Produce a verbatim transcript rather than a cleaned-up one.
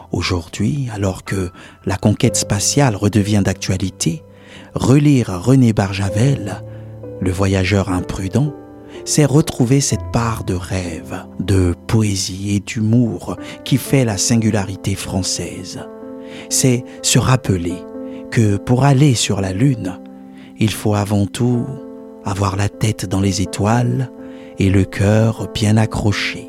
Aujourd'hui, alors que la conquête spatiale redevient d'actualité, relire René Barjavel, le voyageur imprudent, c'est retrouver cette part de rêve, de poésie et d'humour qui fait la singularité française. C'est se rappeler que pour aller sur la Lune, il faut avant tout avoir la tête dans les étoiles et le cœur bien accroché.